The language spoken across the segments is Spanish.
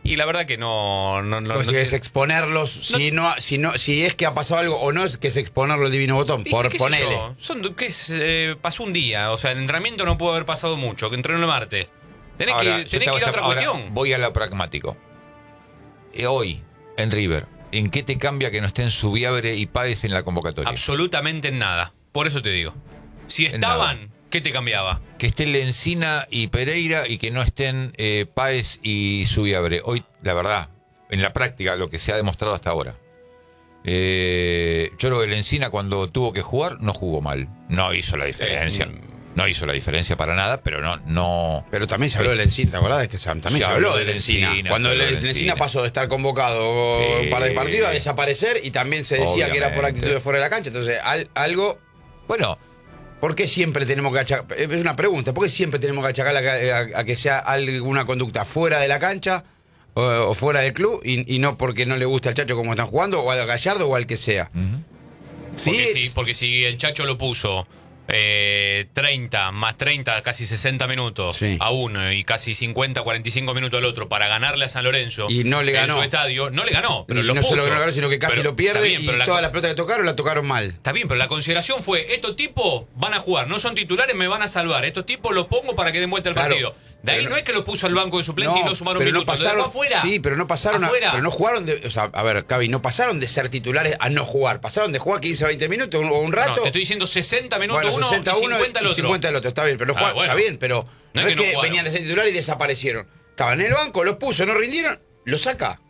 Y la verdad que no Si es exponerlos, si es que ha pasado algo o no, es que es exponerlo al divino botón, por ponerle. Pasó un día, o sea, el entrenamiento no pudo haber pasado mucho, que entrenó el martes. Tenés que ir a otra cuestión. Voy a lo pragmático. Hoy, en River, ¿en qué te cambia que no estén Subiabre y Páez en la convocatoria? Absolutamente en nada. Por eso te digo. Si estaban, ¿qué te cambiaba? Que estén Lencina y Pereira y que no estén Páez y Subiabre. Hoy, la verdad, en la práctica, lo que se ha demostrado hasta ahora. Yo creo que Lencina cuando tuvo que jugar no jugó mal. No hizo la diferencia. No hizo la diferencia para nada, pero no. Pero también se habló de Lencina, ¿te acordás? Que también se habló de Lencina. Cuando Lencina pasó de estar convocado un par de partidos a desaparecer, y también se decía que era por actitud de fuera de la cancha. Entonces, algo. Bueno. ¿Por qué siempre tenemos que achacar? Es una pregunta. ¿Por qué siempre tenemos que achacar a que sea alguna conducta fuera de la cancha o fuera del club y no porque no le gusta al Chacho como están jugando, o al Gallardo o al que sea? Porque si el Chacho lo puso 30 más 30, casi 60 minutos a uno y casi 50, 45 minutos al otro para ganarle a San Lorenzo y no le ganó en su estadio, no le ganó, pero lo no puso. Solo que no ganó, sino que casi lo pierde, bien, y todas las pelotas que tocaron la tocaron mal. Está bien, pero la consideración fue: estos tipos van a jugar, no son titulares, me van a salvar, estos tipos los pongo para que den vuelta al partido. De ahí no es que lo puso al banco de suplente y no sumaron minutos. No pasaron, afuera. Sí, pero no pasaron pero no jugaron o sea, a ver, Cavi, no pasaron de ser titulares a no jugar. Pasaron de jugar 15 a 20 minutos o un rato. No, te estoy diciendo 60 minutos uno 60 y 50 el otro. 50 el otro, está bien, pero está bien, pero no es que venían de ser titulares y desaparecieron. Estaban en el banco, los puso, no rindieron, los saca.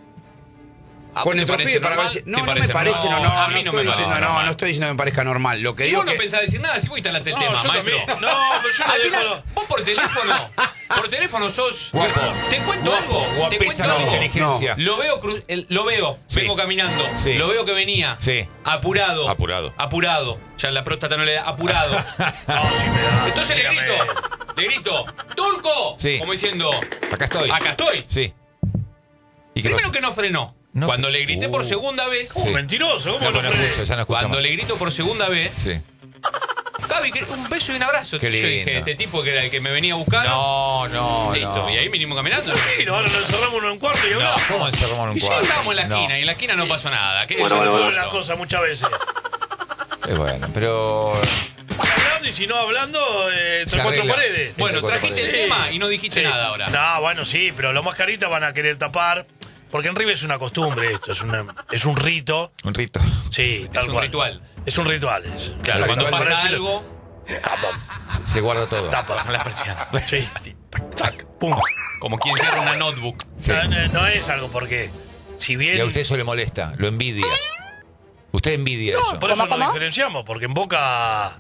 Con nuestro pibe para ver. No me parece, no estoy diciendo que me parezca normal. Lo que y digo vos no pensás decir nada si vos instalaste el tema, maestro. No, pero yo no dejo. Vos por teléfono sos. Guapo. Te cuento algo. Guapísima inteligencia. Lo veo, vengo caminando. Sí. Lo veo que venía. Sí. Apurado. Ya la próstata no le da. Apurado. No, sí me da. Entonces le grito, ¡Turco! Sí. Como diciendo, Acá estoy. Sí. ¿Y primero que no frenó. No, cuando le grité por segunda vez. Mentiroso, ¿cómo no lo frené? Cuando le grito por segunda vez. Sí. Cavi, un beso y un abrazo. Qué yo dije, este tipo que era el que me venía a buscar. No. Listo. Y ahí vinimos caminando. Sí, ahora lo encerramos en un cuarto y hablamos. ¿Cómo encerramos en un Y ya cuarto? estábamos en la esquina, y en la esquina no pasó nada. Bueno, las cosas muchas veces. Bueno, pero. Hablando y si no hablando, entre cuatro paredes. Bueno, trajiste el tema y no dijiste nada ahora. No, bueno, sí, pero los mascaritas van a querer tapar. Porque en River es una costumbre esto, es un rito. Un rito. Sí, tal Es un cual. ritual. Es un ritual. Claro, cuando pasa algo, tapan. Se guarda todo. Tapan las persianas. Sí. Así. Tac, pum. Como quien cierra una notebook. Sí. No es algo porque, si bien. Y a usted eso le molesta, lo envidia. Usted envidia eso. Por eso nos diferenciamos, porque en Boca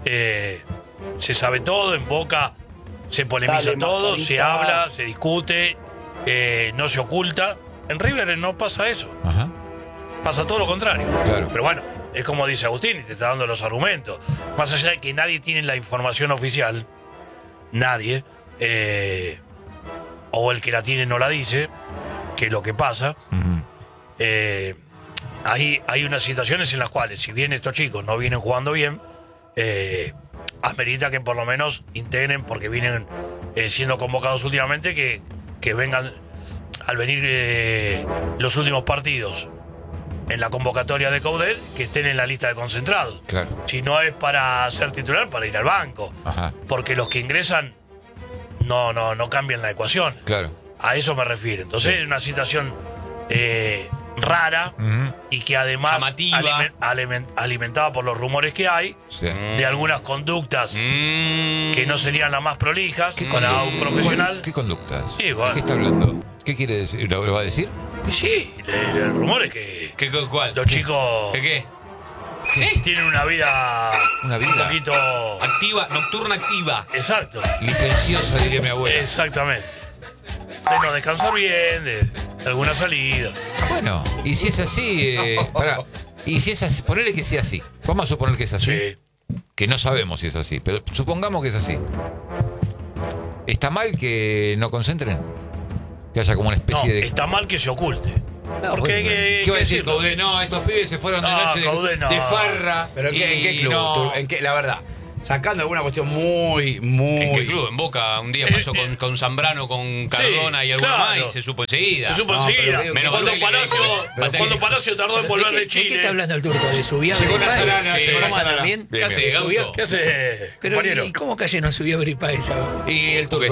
se sabe todo, en Boca se polemiza todo, se habla, se discute, no se oculta. En River no pasa eso. Ajá. Pasa todo lo contrario. Claro. Pero bueno, es como dice Agustín, y te está dando los argumentos. Más allá de que nadie tiene la información oficial, nadie, o el que la tiene no la dice, que es lo que pasa. Uh-huh. Hay unas situaciones en las cuales, si bien estos chicos no vienen jugando bien, amerita que por lo menos integren, porque vienen siendo convocados últimamente, que vengan al venir los últimos partidos en la convocatoria de Coudet, que estén en la lista de concentrados. Claro. Si no es para ser titular, para ir al banco. Ajá. Porque los que ingresan no cambian la ecuación. Claro. A eso me refiero. Entonces es una situación rara, Uh-huh. y que además llamativa, alimentada por los rumores que hay, Sí. de algunas conductas que no serían las más prolijas para un profesional. ¿Qué conductas? Sí, bueno. ¿De qué está hablando? ¿Qué quiere decir? ¿Lo va a decir? Y sí, el rumor es que ¿Cuál? los chicos ¿Qué? tienen una vida un poquito activa, nocturna activa. Exacto. Licenciosa, diría mi abuela. Exactamente. De no descansar bien, de alguna salida. Bueno, y si es así, pará. Y si es así, ponele que sea así. Vamos a suponer que es así. Sí. Que no sabemos si es así, pero supongamos que es así. ¿Está mal que no concentren? Que haya como una No, especie de... está mal que se oculte. No, Porque bueno, hay ¿qué va a que decir decirlo. Coudet? No, estos pibes se fueron de No, noche Coudet no. de farra. ¿Pero en qué club? no. La verdad. Sacando alguna cuestión muy... ¿En qué club? En Boca, un día pasó con Zambrano, con Cardona y alguno más, y se supo enseguida. Menos cuando Palacio tardó en volver de Chile. ¿De qué está hablando el turco? ¿De Subía también? ¿Qué hace, Gaucho? ¿Qué hace, compañero? ¿Y cómo calle no subió Gripáez? Y el turco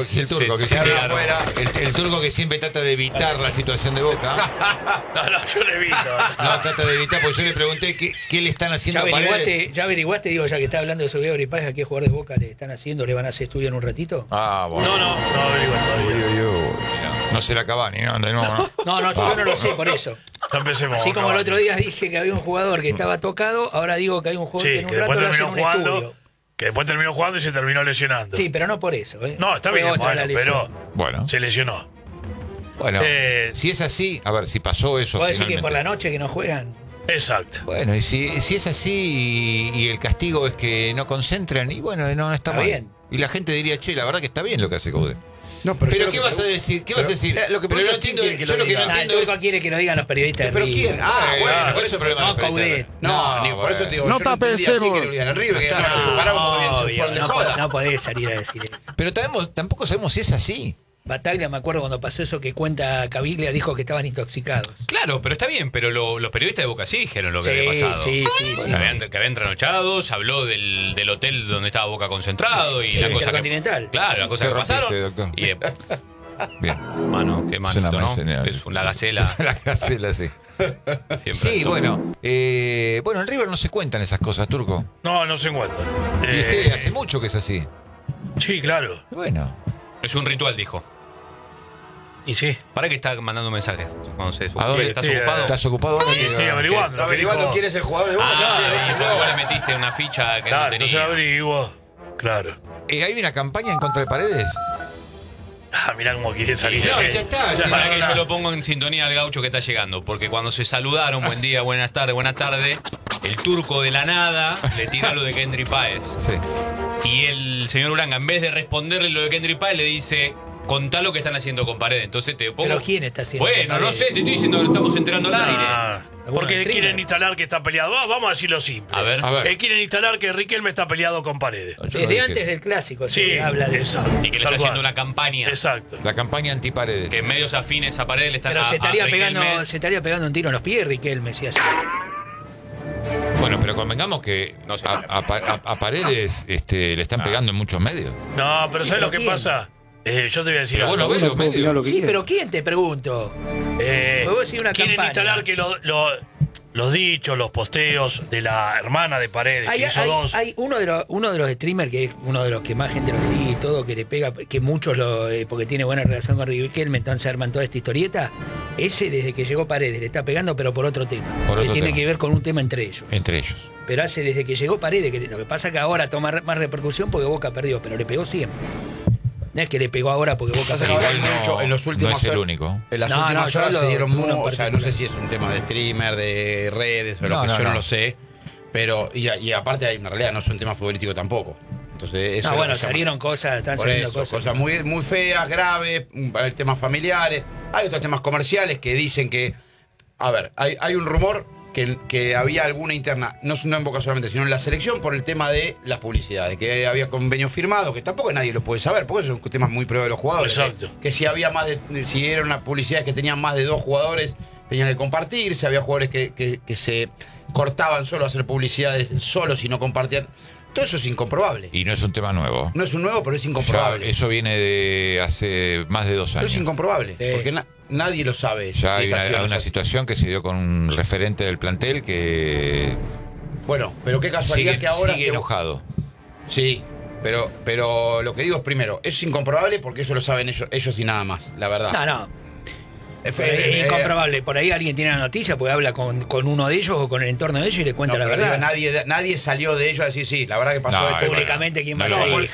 que siempre trata de evitar la situación de Boca. No, yo le evito. No, trata de evitar, porque yo le pregunté qué le están haciendo a Paredes. ¿Ya averiguaste, digo, ya que está hablando de Subía Gripáez, a qué jugador de Boca le están haciendo? ¿Le van a hacer estudio en un ratito? Ah, bueno. No averigué. No será Cavani, ¿no? No, yo no lo sé, por eso. No empecemos. Así como el otro día dije que había un jugador que estaba tocado, ahora digo que hay un jugador que en un rato le hacen un estudio. Que después terminó jugando y se terminó lesionando. Sí, pero no por eso. No, está bien, pero se lesionó. Bueno, si es así, a ver, si pasó eso. ¿Puedo decir que por la noche que no juegan? Exacto. Bueno, y si es así y el castigo es que no concentran, y bueno, no está mal. Bien. Y la gente diría, che, la verdad que está bien lo que hace Coudet. No, pero ¿qué vas a decir? ¿Qué vas a decir? Lo que pero no entiendo, yo lo que no entiendo es... quiere que lo digan los periodistas de ¿Pero quién? Bueno, por eso el problema no, Coudet. No, por eso te digo, no tapes el que lo digan en River, que no podés salir a decir eso. Pero tampoco sabemos si es así. Bataglia, me acuerdo cuando pasó eso que cuenta Caviglia, dijo que estaban intoxicados. Claro, pero está bien, pero los periodistas de Boca sí dijeron lo que había pasado. Sí. Que habían trasnochado, se habló del hotel donde estaba Boca concentrado y la cosa Continental. Claro, la cosa que pasaron. Doctor. Y bien. Mano, qué manito, ¿no? Es la gacela. La gacela, sí. Sí, bueno. Bueno, en River no se cuentan esas cosas, Turco. No se cuentan. Y usted hace mucho que es así. Sí, claro. Bueno. Es un ritual, dijo. Y sí. ¿Para qué está mandando mensajes? Cuando se ¿Estás ocupado? ¿Estás ocupado ahora? Estoy averiguando. ¿Está averiguando quién es el jugador de Boca? Vos le metiste una ficha que no tenía. Entonces averiguo. Claro. ¿Hay una campaña en contra de Paredes? Mirá cómo quiere salir. No, ya está. Para que yo lo pongo en sintonía al gaucho que está llegando. Porque cuando se saludaron, buen día, buenas tardes, el turco de la nada le tira lo de Kendry Páez. Sí. Y el señor Uranga, en vez de responderle lo de Kendry Páez, le dice... Contá lo que están haciendo con Paredes. Entonces te pongo... ¿Pero quién está haciendo? Bueno, no sé, te estoy diciendo que estamos enterando al aire. Porque quieren instalar que está peleado. Vamos a decirlo simple. A ver. Quieren instalar que Riquelme está peleado con Paredes. Desde antes del clásico se habla de eso. Y que le está haciendo una campaña. Exacto. La campaña anti-Paredes. Que medios afines a Paredes le están... Pero se estaría pegando un tiro en los pies Riquelme, si así. Bueno, pero convengamos que a Paredes le están pegando en muchos medios. No, pero ¿sabes lo que pasa? Yo te voy a decir algo. Bueno, sí, pero ¿quién te pregunto? Quieren instalar que los dichos, los posteos de la hermana de Paredes, que hizo dos. Hay uno de los streamers que es uno de los que más gente lo sigue y todo, que le pega, que muchos porque tiene buena relación con Riquelme, entonces arman toda esta historieta. Ese, desde que llegó Paredes, le está pegando, pero por otro tema. Tiene que ver con un tema entre ellos. Pero desde que llegó Paredes, que lo que pasa es que ahora toma más repercusión porque Boca perdió, pero le pegó siempre. No es que le pegó ahora porque Boca perdió. En los últimos no es el único. En las últimas horas se dieron o sea, no sé si es un tema de streamer, de redes o lo que yo no lo sé. Pero, y aparte hay una realidad, no es un tema futbolístico tampoco. Entonces, eso salieron cosas, están saliendo cosas muy, muy feas, graves, temas familiares. Hay otros temas comerciales que dicen que, a ver, hay un rumor que había alguna interna, no en Boca solamente, sino en la selección, por el tema de las publicidades, que había convenios firmados, que tampoco nadie lo puede saber, porque esos son temas muy privados de los jugadores. Exacto. Que si había si era una publicidad que tenían más de 2 jugadores, tenían que compartirse, había jugadores que se cortaban solo a hacer publicidades solos y no compartían. Todo eso es incomprobable. Y no es un tema nuevo. No es un nuevo, pero es incomprobable. Ya, eso viene de hace más de 2 años. Pero es incomprobable, porque nadie lo sabe. Ya hay una situación que se dio con un referente del plantel que... Bueno, pero qué casualidad que ahora... Sigue enojado. Sí, pero lo que digo es primero, eso es incomprobable porque eso lo saben ellos y nada más, la verdad. No. Es incomprobable. Por ahí alguien tiene la noticia, pues habla con uno de ellos o con el entorno de ellos y le cuenta la verdad. Nadie salió de ellos a decir, sí, la verdad que pasó esto. Públicamente, ¿quién va a salir?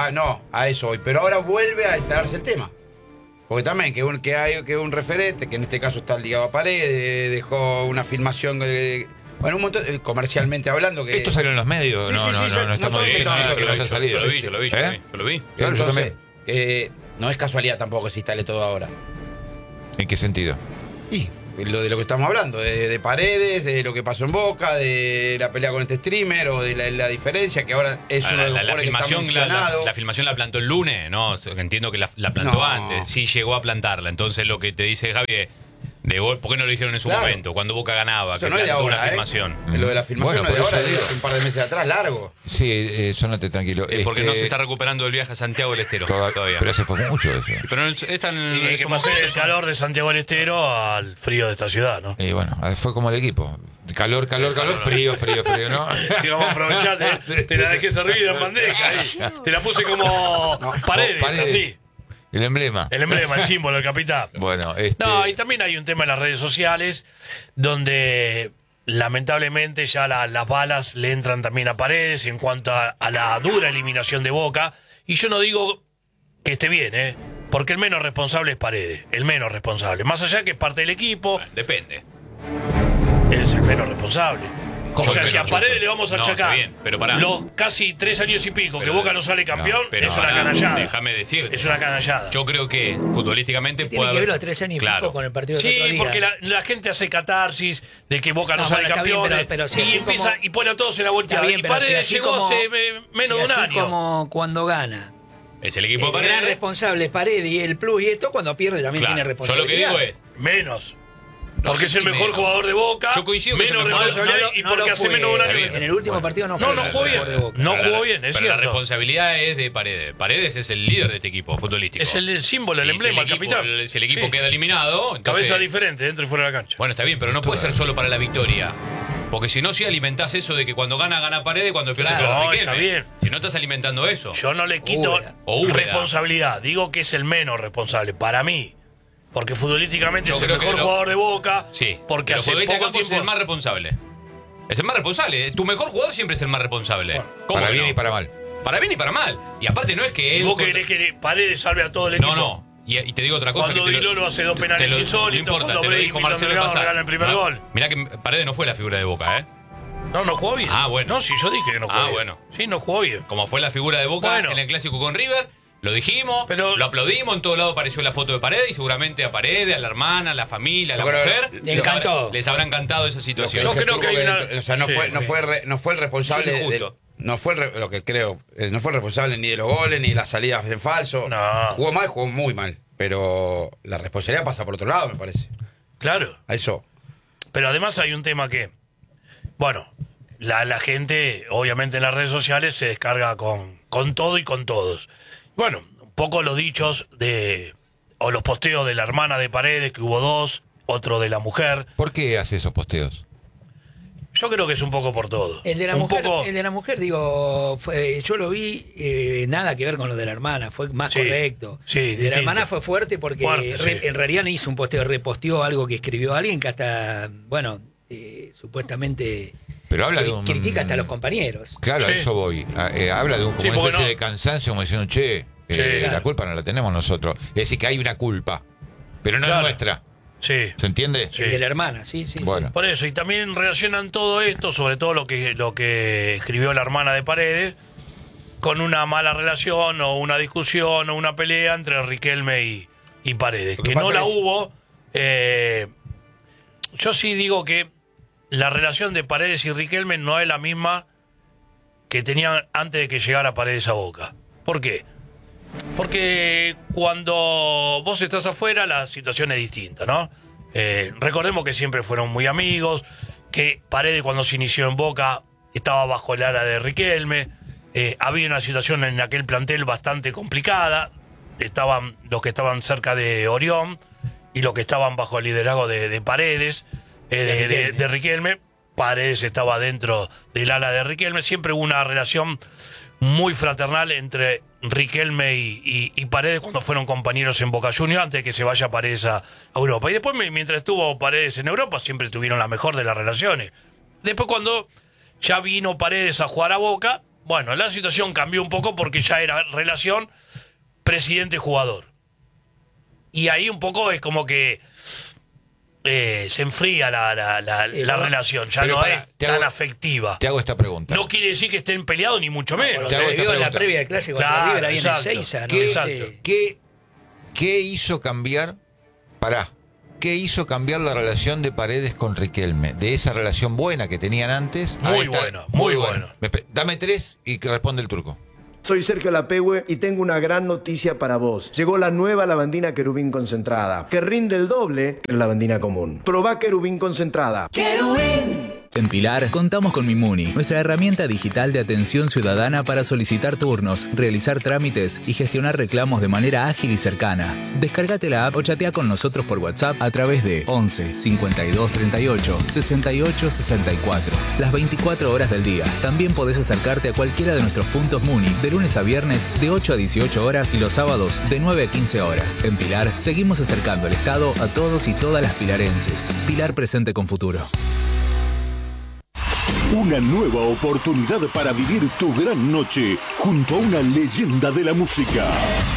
A eso hoy. Pero ahora vuelve a instalarse el tema. Porque también que hay un referente, que en este caso está ligado a Paredes, dejó una filmación un montón, comercialmente hablando. Que esto salió en los medios, no estamos diciendo que no haya salido. Yo lo vi. Entonces, no es casualidad tampoco que se instale todo ahora. ¿En qué sentido? Y de lo que estamos hablando, de Paredes, de lo que pasó en Boca, de la pelea con este streamer o de la diferencia que ahora es uno de los la filmación, que está mencionado. la filmación la plantó el lunes, no, entiendo que la plantó antes, sí llegó a plantarla. Entonces lo que te dice Javi, ¿por qué no lo dijeron en su momento? Cuando Boca ganaba, eso que no es de ahora, una filmación. Lo de la filmación no es de ahora, de un par de meses atrás, largo. Sí, sonate tranquilo. Porque no se está recuperando el viaje a Santiago del Estero todavía. Pero se fue mucho eso. Pero están y que pasé del calor de Santiago del Estero al frío de esta ciudad, ¿no? Y bueno, fue como el equipo. Calor, frío, ¿no? Digamos, aprovechate, te la dejé servida en bandeja ahí. Te la puse como paredes, así. El emblema, el símbolo, el capitán. Bueno, No, y también hay un tema en las redes sociales donde lamentablemente ya las balas le entran también a Paredes en cuanto a la dura eliminación de Boca. Y yo no digo que esté bien, porque el menos responsable es Paredes, el menos responsable. Más allá que es parte del equipo. Bueno, depende. Es el menos responsable. O sea, si a Paredes le vamos a achacar los casi 3 años y pico que Boca no sale campeón, es una canallada. Déjame decirte. Es una canallada. Yo creo que futbolísticamente tiene que ver los 3 años y pico con el partido del otro día. Sí, porque la gente hace catarsis de que Boca no sale campeón y empieza y pone a todos en la vuelta. Y Paredes llegó hace menos de un año. Como cuando gana. Es el equipo de Paredes. El gran responsable es Paredes y el plus y esto, cuando pierde también tiene responsabilidad. Yo lo que digo es... Menos. Porque es el mejor jugador de Boca. Yo coincido menos responsabilidad y porque hace menos de un año. En el último partido no jugó bien. No jugó bien, es cierto. Pero la responsabilidad es de Paredes. Paredes es el líder de este equipo futbolístico. Es el símbolo, el emblema, el capitán. Si el equipo queda eliminado... Entonces... Cabeza diferente, dentro y fuera de la cancha. Bueno, está bien, pero no puede ser solo para la victoria. Porque si no, si alimentás eso de que cuando gana Paredes, cuando pierde Riquelme. Está bien. Si no estás alimentando eso. Yo no le quito responsabilidad. Digo que es el menos responsable. Para mí. Porque futbolísticamente es el mejor jugador de Boca. Sí. Porque hace poco tiempo es el más responsable. Es el más responsable. Tu mejor jugador siempre es el más responsable. Para bien y para mal. Para bien y para mal. Y aparte no es que él... ¿Vos querés que Paredes salve a todo el equipo? No. Y te digo otra cosa. Cuando Di Lolo hace 2 penales insólitos, no importa, cuando Brady regala el primer gol. Mirá que Paredes no fue la figura de Boca, No jugó bien. Ah, bueno. No, sí, yo dije que no jugó bien. Bueno. Sí, no jugó bien. Como fue la figura de Boca en el clásico con River, lo dijimos, lo aplaudimos, en todo lado apareció la foto de Paredes y seguramente a Paredes, a la hermana, a la familia, a la mujer, les habrá encantado esa situación. Yo creo que hay una... O sea, no fue el responsable no fue lo que creo, no fue el responsable ni de los goles ni de las salidas en falso. No. Jugó muy mal, pero la responsabilidad pasa por otro lado, me parece. Claro. A eso. Pero además hay un tema que, bueno, la gente, obviamente en las redes sociales, se descarga con todo y con todos. Bueno, un poco los dichos o los posteos de la hermana de Paredes, que hubo 2, otro de la mujer. ¿Por qué hace esos posteos? Yo creo que es un poco por todo. El de la mujer, digo, yo lo vi, nada que ver con lo de la hermana, fue más correcto. Sí, de la hermana fue fuerte porque en realidad no hizo un posteo, reposteó algo que escribió alguien que hasta, bueno, supuestamente... Pero habla critica hasta a los compañeros. Claro, a eso voy. Habla de como una especie de cansancio, como diciendo, la culpa no la tenemos nosotros. Es decir, que hay una culpa, pero no es nuestra. Sí. ¿Se entiende? Sí. De la hermana, sí. Bueno. Por eso, y también relacionan todo esto, sobre todo lo que escribió la hermana de Paredes, con una mala relación o una discusión o una pelea entre Riquelme y Paredes. Que no la hubo. Yo sí digo que la relación de Paredes y Riquelme no es la misma que tenían antes de que llegara Paredes a Boca. ¿Por qué? Porque cuando vos estás afuera la situación es distinta, ¿no? Recordemos que siempre fueron muy amigos, que Paredes cuando se inició en Boca estaba bajo el ala de Riquelme, había una situación en aquel plantel bastante complicada, estaban los que estaban cerca de Orión y los que estaban bajo el liderazgo de Paredes, de Riquelme. Paredes estaba dentro del ala de Riquelme, siempre hubo una relación muy fraternal entre Riquelme y Paredes cuando fueron compañeros en Boca Juniors antes de que se vaya Paredes a Europa. Y después, mientras estuvo Paredes en Europa, siempre tuvieron la mejor de las relaciones. Después, cuando ya vino Paredes a jugar a Boca, bueno, la situación cambió un poco porque ya era relación presidente-jugador. Y ahí un poco es como que se enfría la relación, ya no es tan afectiva. Te hago esta pregunta. No quiere decir que estén peleados ni mucho menos. Te hago esta pregunta. La previa del clásico de River ahí en el Seiza, ¿no? ¿Qué hizo cambiar? ¿Qué ¿qué hizo cambiar la relación de Paredes con Riquelme? De esa relación buena que tenían antes. Muy buena. Dame 3 y que responde el turco. Soy Sergio Lapehue y tengo una gran noticia para vos. Llegó la nueva lavandina Querubín concentrada, que rinde el doble que la lavandina común. Probá Querubín concentrada. ¡Querubín! En Pilar contamos con Mimuni, nuestra herramienta digital de atención ciudadana para solicitar turnos, realizar trámites y gestionar reclamos de manera ágil y cercana. Descárgate la app o chatea con nosotros por WhatsApp a través de 11 52 38 68 64. Las 24 horas del día. También podés acercarte a cualquiera de nuestros puntos Muni de lunes a viernes de 8 a 18 horas y los sábados de 9 a 15 horas. En Pilar seguimos acercando el Estado a todos y todas las pilarenses. Pilar presente con futuro. Una nueva oportunidad para vivir tu gran noche junto a una leyenda de la música.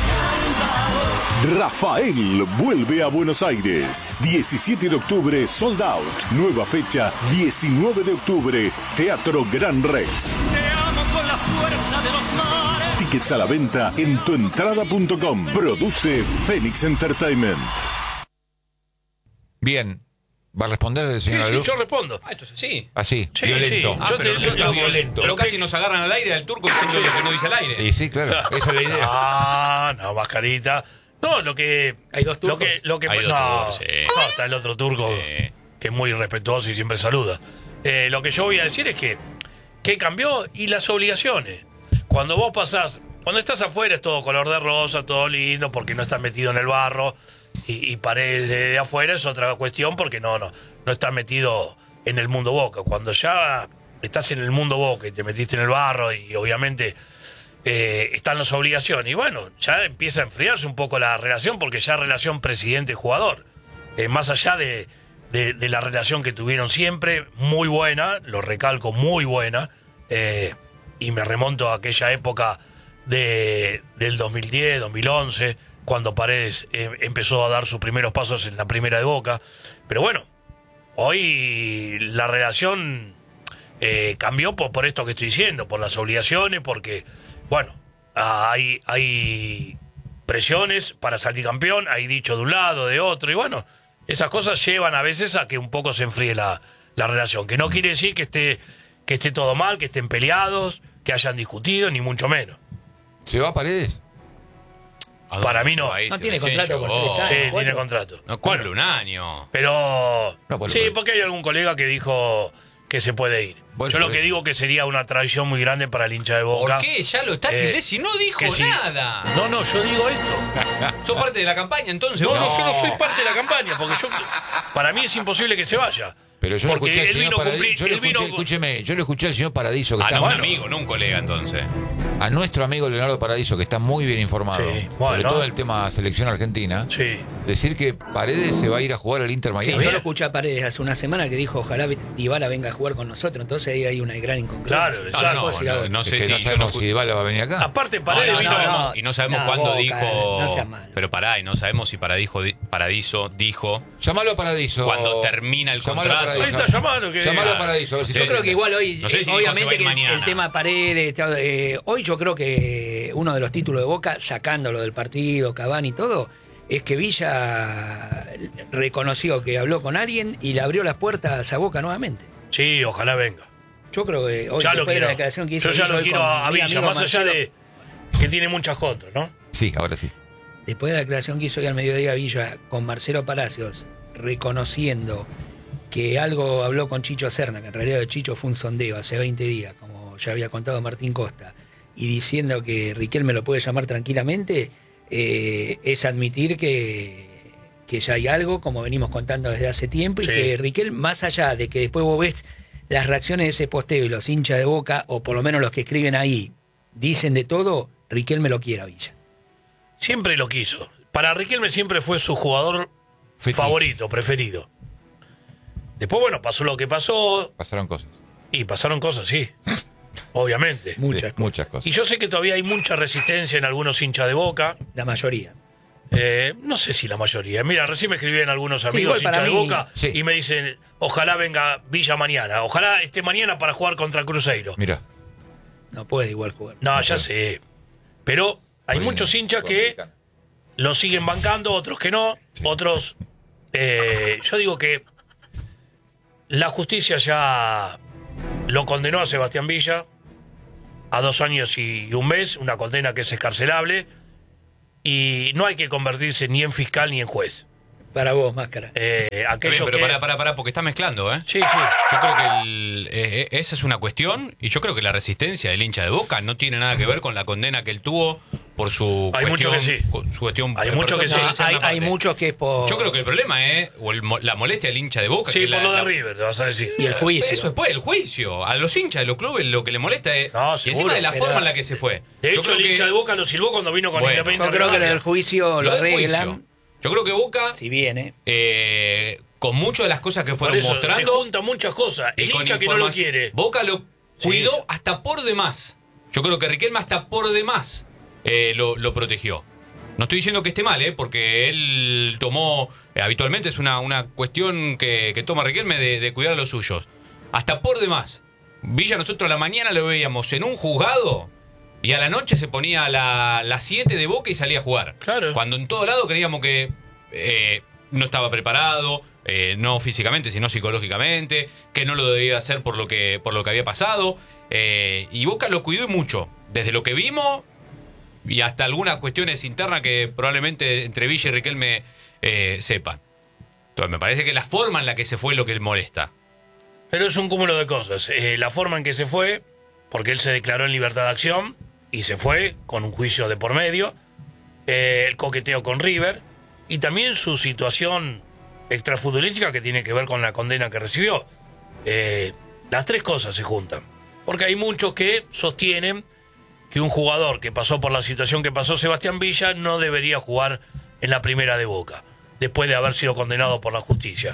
Rafael vuelve a Buenos Aires. 17 de octubre, sold out. Nueva fecha, 19 de octubre, Teatro Gran Rex. Te amo con la fuerza de los mares. Tickets a la venta en tuentrada.com. Produce Phoenix Entertainment. Bien. ¿Va a responder el señor Sí, Alú? yo respondo. Entonces sí. Así, Sí, violento. sí. Pero violento. Pero casi nos agarran al aire al turco diciendo lo que no dice al aire. Y sí, claro, esa es la idea. No, mascarita. No, lo que... ¿Hay dos turcos? Hay dos turcos, sí. No, está el otro turco que es muy respetuoso y siempre saluda. Lo que yo voy a decir es que cambió y las obligaciones. Cuando vos pasás, cuando estás afuera es todo color de rosa, todo lindo, porque no estás metido en el barro. Y Paredes de afuera es otra cuestión porque no estás metido en el mundo Boca. Cuando ya estás en el mundo Boca y te metiste en el barro y obviamente están las obligaciones. Y bueno, ya empieza a enfriarse un poco la relación porque ya relación presidente-jugador. Más allá de la relación que tuvieron siempre, muy buena, lo recalco, muy buena. Y me remonto a aquella época del 2010, 2011... cuando Paredes empezó a dar sus primeros pasos en la primera de Boca. Pero bueno, hoy la relación cambió por esto que estoy diciendo, por las obligaciones, porque, bueno, hay presiones para salir campeón, hay dicho de un lado, de otro, y bueno, esas cosas llevan a veces a que un poco se enfríe la relación, que no quiere decir que esté todo mal, que estén peleados, que hayan discutido, ni mucho menos. ¿Se va Paredes? Para mí no. No tiene contrato por 3 años. Sí, tiene contrato. No cumple un año. Pero... No, sí, porque hay algún colega que dijo que se puede ir. Bueno, yo lo que digo que sería una traición muy grande para el hincha de Boca. ¿Por qué? Ya lo está si no dijo nada. No, yo digo esto. ¿Sos parte de la campaña entonces? No, yo no soy parte de la campaña, porque para mí es imposible que se vaya. Pero yo lo porque escuché al él señor Paradiso. escúcheme, Yo lo escuché al señor Paradiso que está un amigo, no un colega entonces. A nuestro amigo Leonardo Paradiso, que está muy bien informado, Sí, sobre bueno. todo el tema selección argentina, Sí. decir que Paredes se va a ir a jugar al Inter Sí, Miami. yo lo escuché a Paredes hace una semana que dijo ojalá Dybala venga a jugar con nosotros, entonces ahí hay una gran incongruencia. Claro, No sé Es que si no sabemos si Dybala va a venir acá. Aparte, Paredes vino... y no sabemos no, cuándo Boca, dijo. no seas malo. Pero pará, y no sabemos si Paradiso dijo Llámalo a Paradiso. cuando termina el Llamalo a contrato. Paradiso. Ahí está llamando. Llamalo a Paradiso, a ver si Sí. Yo creo que igual hoy, No sé si dijo se va a obviamente ir que mañana. el tema Paredes, hoy yo creo que uno de los títulos de Boca, sacándolo del partido, Cavani y todo, es que Villa reconoció que habló con alguien y le abrió las puertas a Boca nuevamente. Sí, ojalá venga. Yo creo que hoy Ya lo después de quiero. la declaración que hizo Yo ya Villa lo hoy quiero con a mi Villa, amigo más allá Marcelo, de que tiene muchas contras, ¿no? Sí, ahora sí. después de la declaración que hizo hoy al mediodía Villa con Marcelo Palacios, reconociendo que algo habló con Chicho Serna, que en realidad Chicho fue un sondeo hace 20 días, como ya había contado Martín Costa, y diciendo que Riquelme lo puede llamar tranquilamente, es admitir que ya hay algo, como venimos contando desde hace tiempo, Sí. y que Riquelme, más allá de que después vos ves las reacciones de ese posteo y los hinchas de Boca, o por lo menos los que escriben ahí, dicen de todo, Riquelme lo quiere a Villa. Siempre lo quiso. Para Riquelme siempre fue su jugador favorito, preferido. Después, bueno, pasó lo que pasó. Pasaron cosas. Y pasaron cosas, sí. Obviamente. Muchas Sí, muchas cosas. Y yo sé que todavía hay mucha resistencia en algunos hinchas de Boca. La mayoría. No sé si la mayoría. Mira, recién me escribían algunos amigos igual hinchas para de mí, Boca sí. y me dicen, ojalá venga Villa mañana. Ojalá esté mañana para jugar contra Cruzeiro. Mira. No puede igual jugar. No, ya sé. Pero hay muchos hinchas que lo siguen bancando, otros que no. Sí. Otros Yo digo que la justicia ya lo condenó a Sebastián Villa a 2 años y 1 mes, una condena que es excarcelable, y no hay que convertirse ni en fiscal ni en juez. Para vos, Máscara. Aquello pero que... para, porque está mezclando, ¿eh? Sí. Yo creo que esa es una cuestión, y yo creo que la resistencia del hincha de Boca no tiene nada que ver con la condena que él tuvo por su hay cuestión. Mucho que sí. Su cuestión hay muchos que sí. Hay muchos que es por... Yo creo que el problema es la molestia del hincha de Boca. Sí, que por lo de River, te vas a decir. Y el juicio. Eso después, el juicio. A los hinchas de los clubes lo que le molesta es... No, y encima de la forma en la que se fue. De hecho, el hincha de Boca lo silbó cuando vino con Independiente. Yo creo que en el juicio lo arreglan. Yo creo que Boca, si viene, con muchas de las cosas que fueron mostrando, se juntan muchas cosas. El hincha que no lo quiere. Boca lo cuidó hasta por demás. Yo creo que Riquelme hasta por demás lo protegió. No estoy diciendo que esté mal, porque él tomó, habitualmente es una cuestión que toma Riquelme de cuidar a los suyos. Hasta por demás. Villa, nosotros a la mañana lo veíamos en un juzgado. Y a la noche se ponía a las 7 de Boca y salía a jugar. Claro. Cuando en todo lado creíamos que no estaba preparado, no físicamente, sino psicológicamente, que no lo debía hacer por lo que había pasado. Y Boca lo cuidó mucho. Desde lo que vimos y hasta algunas cuestiones internas que probablemente entre Villa y Riquelme sepan. Entonces me parece que la forma en la que se fue es lo que le molesta. Pero es un cúmulo de cosas. La forma en que se fue, porque él se declaró en libertad de acción y se fue con un juicio de por medio, el coqueteo con River y también su situación extrafutbolística que tiene que ver con la condena que recibió. Las 3 cosas se juntan. Porque hay muchos que sostienen que un jugador que pasó por la situación que pasó Sebastián Villa no debería jugar en la primera de Boca, después de haber sido condenado por la justicia.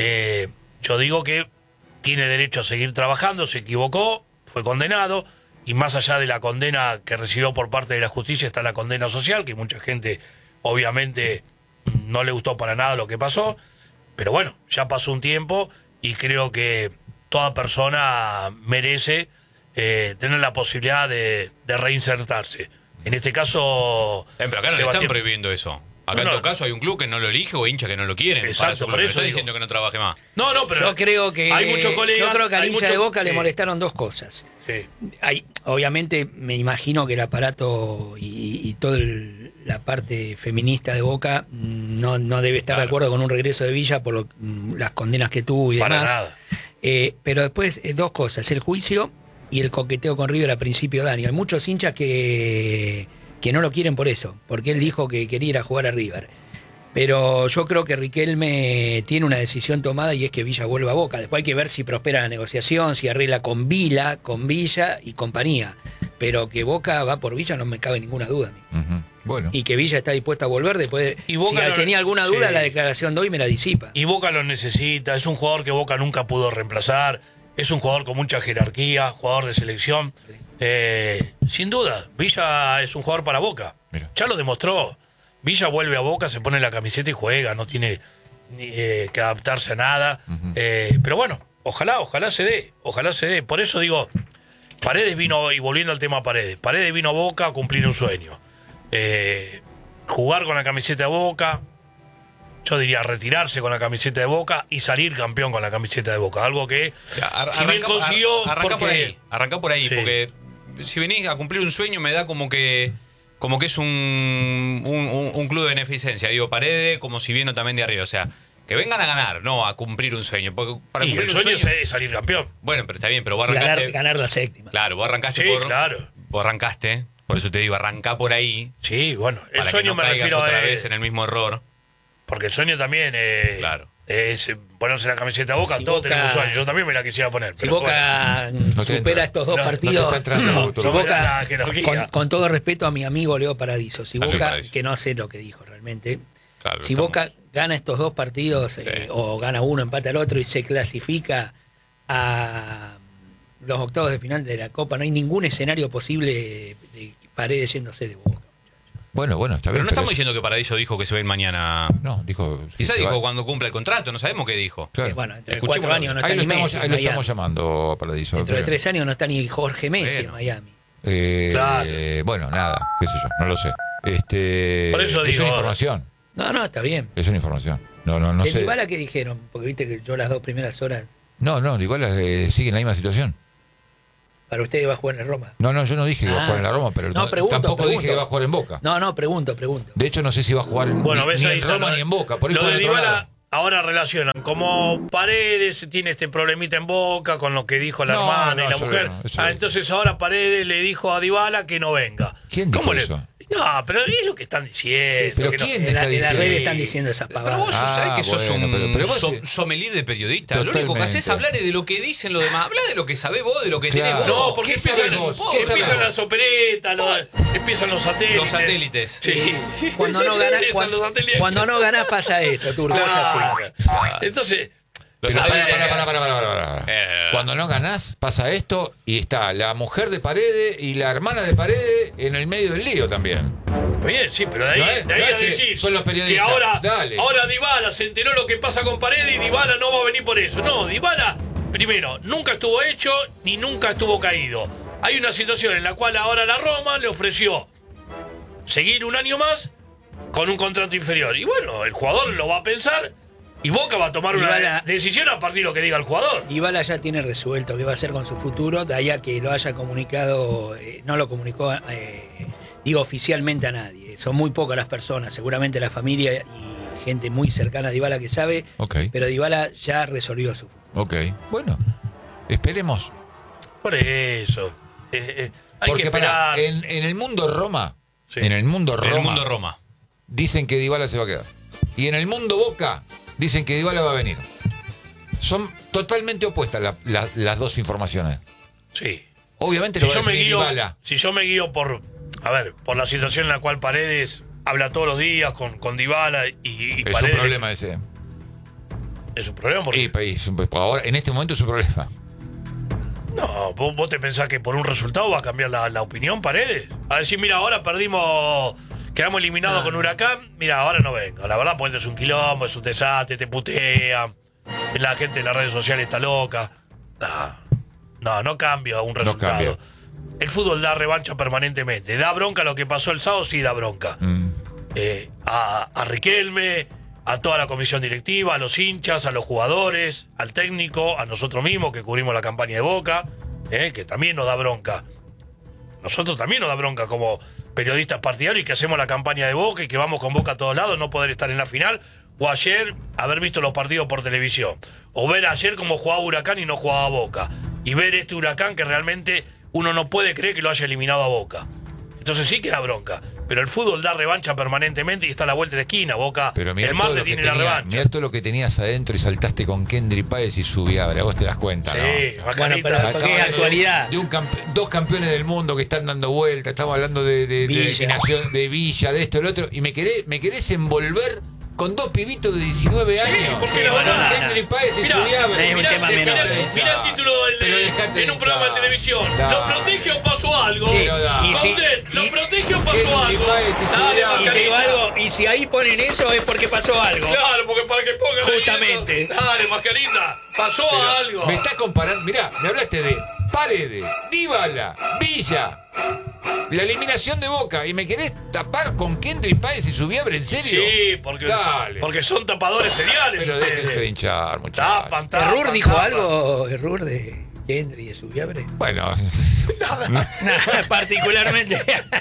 Yo digo que tiene derecho a seguir trabajando, se equivocó, fue condenado, y más allá de la condena que recibió por parte de la justicia está la condena social, que mucha gente obviamente no le gustó para nada lo que pasó, pero bueno, ya pasó un tiempo y creo que toda persona merece tener la posibilidad de reinsertarse. En este caso... pero acá no le están prohibiendo eso. Acá en todo caso hay un club que no lo elige o hincha que no lo quieren. Exacto, por eso está diciendo que no trabaje más. No, pero yo creo que hay muchos colegas, yo creo que al hincha de Boca le molestaron 2 cosas. Sí. Obviamente me imagino que el aparato y toda la parte feminista de Boca no debe estar de acuerdo con un regreso de Villa por las condenas que tuvo y demás. Para nada. Pero después 2 cosas, el juicio y el coqueteo con River a principio de año. Hay muchos hinchas que no lo quieren por eso, porque él dijo que quería ir a jugar a River. Pero yo creo que Riquelme tiene una decisión tomada y es que Villa vuelva a Boca. Después hay que ver si prospera la negociación, si arregla con Villa y compañía. Pero que Boca va por Villa no me cabe ninguna duda a mí. Bueno. Y que Villa está dispuesta a volver después. Y Boca si tenía alguna duda, la declaración de hoy me la disipa. Y Boca lo necesita, es un jugador que Boca nunca pudo reemplazar, es un jugador con mucha jerarquía, jugador de selección. Sin duda, Villa es un jugador para Boca. Mira. Ya lo demostró. Villa vuelve a Boca, se pone la camiseta y juega, no tiene que adaptarse a nada. Pero bueno, ojalá se dé. Por eso digo, Paredes vino, y volviendo al tema Paredes vino a Boca a cumplir un sueño. Jugar con la camiseta de Boca, yo diría retirarse con la camiseta de Boca y salir campeón con la camiseta de Boca. Algo que, si bien consiguió... Arrancá por ahí, sí. Porque si venís a cumplir un sueño me da como que es un club de beneficencia. Digo, Paredes como si vino también de arriba. O sea, que vengan a ganar, no a cumplir un sueño. Porque para cumplir el sueño es salir campeón. Bueno, pero está bien, pero vos arrancaste... Ganar la 7ª. Claro, vos arrancaste Vos arrancaste, por eso te digo, arrancá por ahí. Sí, bueno, el sueño que no me refiero otra vez en el mismo error. Porque el sueño también claro. es ponerse la camiseta de Boca, si todos tenemos un sueño. Yo también me la quisiera poner. Si Boca supera estos 2 partidos, si Boca, con todo respeto a mi amigo Leo Paradiso, si Boca, que no sé lo que dijo realmente, claro, si Boca gana estos 2 partidos, o gana uno, empata al otro y se clasifica a los octavos de final de la Copa, no hay ningún escenario posible de Paredes yéndose de Boca. Bueno, está bien. Pero no estamos diciendo que Paradiso dijo que se ven mañana. No, dijo. Quizá dijo cuando cumpla el contrato, no sabemos qué dijo. Claro. Bueno, entre 4 años no está ni Messi. Ahí lo estamos llamando a Paradiso. Dentro de 3 años no está ni Jorge Messi en Miami. Claro. Bueno, nada, qué sé yo, no lo sé. Por eso es digo, una información. No, está bien. Es una información. No sé. Dybala qué dijeron? Porque viste que yo las 2 primeras horas... No, Dybala sigue en la misma situación. ¿Para usted va a jugar en el Roma? No, yo no dije que iba a jugar en la Roma, pero tampoco dije que iba a jugar en Boca. No, pregunto. De hecho, no sé si va a jugar ni en Roma ni en Boca. Por lo de Dybala ahora relacionan. Como Paredes tiene este problemita en Boca con lo que dijo la hermana y la mujer. Entonces ahora Paredes le dijo a Dybala que no venga. ¿Quién dijo eso? No, pero es lo que están diciendo. ¿Pero quién está diciendo? En las redes están diciendo esas pavadas. Pero vos sabés que sos un sommelier de periodista. Totalmente. Lo único que haces es hablar de lo que dicen los demás. Habla de lo que sabés vos, de lo que tenés vos. No, porque empiezan las operetas, empiezan los satélites. Los satélites. Sí. Cuando no ganás pasa esto, Turco. Entonces... Cuando no ganás pasa esto y está la mujer de Paredes y la hermana de Paredes en el medio del lío también. Bien, sí, pero de ahí a decir son los periodistas. Que ahora Dybala se enteró lo que pasa con Paredes y Dybala no va a venir por eso. No, Dybala, primero, nunca estuvo hecho ni nunca estuvo caído. Hay una situación en la cual ahora la Roma le ofreció seguir un año más con un contrato inferior. Y bueno, el jugador lo va a pensar. Y Boca va a tomar una decisión a partir de lo que diga el jugador. Dybala ya tiene resuelto qué va a hacer con su futuro, de ahí a que lo haya comunicado, no lo comunicó, oficialmente a nadie. Son muy pocas las personas, seguramente la familia y gente muy cercana a Dybala que sabe, pero Dybala ya resolvió su futuro. Bueno, esperemos. Por eso. Hay porque que esperar. En el mundo Roma, en el mundo Roma, dicen que Dybala se va a quedar. Y en el mundo Boca dicen que Dybala va a venir. Son totalmente opuestas las dos informaciones. Sí. Obviamente si yo me guío por la situación en la cual Paredes habla todos los días con Dybala y es Paredes... un problema ese. ¿Es un problema? Ahora, en este momento es un problema. No, ¿vos te pensás que por un resultado va a cambiar la opinión Paredes? A decir, mira, ahora quedamos eliminados con Huracán, mira, ahora no vengo. La verdad, pues es un quilombo, es un desastre, te putean. La gente en las redes sociales está loca. No cambia un resultado. No cambia. El fútbol da revancha permanentemente. Da bronca lo que pasó el sábado, sí da bronca. A Riquelme, a toda la comisión directiva, a los hinchas, a los jugadores, al técnico, a nosotros mismos que cubrimos la campaña de Boca, que también nos da bronca. Nosotros también nos da bronca como periodistas partidarios y que hacemos la campaña de Boca y que vamos con Boca a todos lados, no poder estar en la final, o ayer haber visto los partidos por televisión, o ver ayer cómo jugaba Huracán y no jugaba Boca, y ver este Huracán que realmente uno no puede creer que lo haya eliminado a Boca. Entonces sí que da bronca, pero el fútbol da revancha permanentemente y está a la vuelta de esquina. Boca, pero el martes tiene la revancha. Mirá todo lo que tenías adentro y saltaste con Kendry Páez y Subiabre, vos te das cuenta, sí, ¿no? Bueno, pero porque es actualidad. Dos campeones del mundo que están dando vueltas, estamos hablando de eliminación de Villa, de esto, del otro, y me querés envolver con dos pibitos de 19 años. Sí, porque la verdad. Kendry Páez y Subiabre. Mirá el título en un programa de televisión. ¿Lo protege o pasó algo? Sí, ¿Lo protege o pasó algo? Y te digo algo, y si ahí ponen eso es porque pasó algo. Claro, porque para que pongan justamente. Dale, mascarita, pasó algo. Me estás comparando, mirá, me hablaste de Paredes, Dybala, Villa, la eliminación de Boca, y me querés tapar con Kendry Páez y Subiabre, ¿en serio? Sí, porque son tapadores seriales. Pero déjense de hinchar, muchachos. ¿Errur dijo algo? ¿Errur de Kendry y de Subiabre? Bueno, nada particularmente.